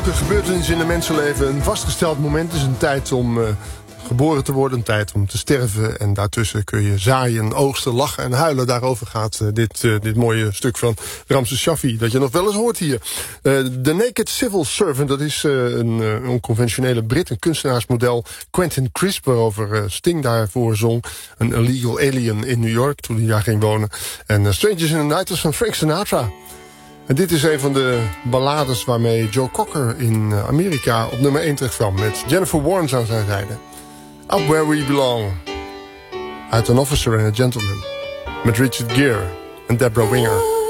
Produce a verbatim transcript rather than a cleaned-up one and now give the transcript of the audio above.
De gebeurtenis in een mensenleven een vastgesteld moment is een tijd om uh, geboren te worden, een tijd om te sterven. En daartussen kun je zaaien, oogsten, lachen en huilen. Daarover gaat uh, dit, uh, dit mooie stuk van Ramses Shaffi, dat je nog wel eens hoort hier. Uh, The Naked Civil Servant, dat is uh, een uh, onconventionele Brit, een kunstenaarsmodel. Quentin Crisp, waarover uh, Sting daarvoor zong. Een illegal alien in New York, toen hij daar ging wonen. En uh, Strangers in the Night was van Frank Sinatra. En dit is een van de ballades waarmee Joe Cocker in Amerika op nummer één terecht kwam. Met Jennifer Warnes aan zijn zijde. Up Where We Belong. Uit An Officer and a Gentleman. Met Richard Gere en Deborah Winger.